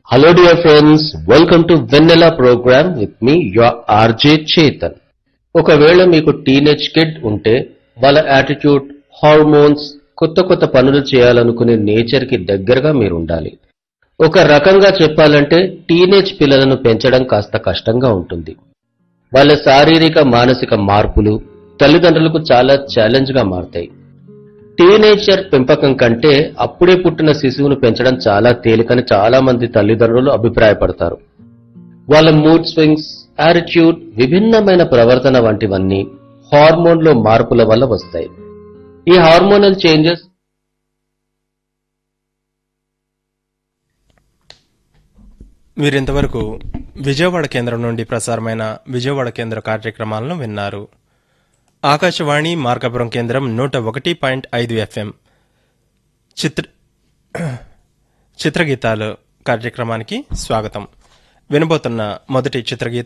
Hello dear friends, welcome to Vanilla program with me, your RJ Chetan. ఒకవేళ మీకు teenage kid ఉంటే వాళ్ళ attitude, hormones, కొత్త పనులు చేయాలనుకునే నేచర్ కి దగ్గరగా మీరు ఉండాలి. ఒక రకంగా చెప్పాలంటే టీనేజ్ పిల్లలను పెంచడం కాస్త కష్టంగా ఉంటుంది. వాళ్ళ శారీరక మానసిక మార్పులు తల్లిదండ్రులకు చాలా ఛాలెంజ్ గా మారతాయి. టీనేజర్ పెంపకం కంటే అప్పుడే పుట్టిన శిశువును పెంచడం చాలా తేలికని చాలా మంది తల్లిదండ్రులు అభిప్రాయపడతారు. వాళ్ళ మూడ్ స్వింగ్స్, యాటిట్యూడ్, విభిన్నమైన ప్రవర్తన వంటివన్నీ హార్మోన్లో మార్పుల వల్ల వస్తాయి. ఈ హార్మోనల్ చేంజెస్ వీరింతవరకు విజయవాడ కేంద్రం నుండి ప్రసారమైన విజయవాడ కేంద్ర కార్యక్రమాలను విన్నారు. ఆకాశవాణి మార్కాపురం కేంద్రం 101.5 FM చిత్రగీతాలు కార్యక్రమానికి స్వాగతం. వినబోతున్న మొదటి చిత్రగీతం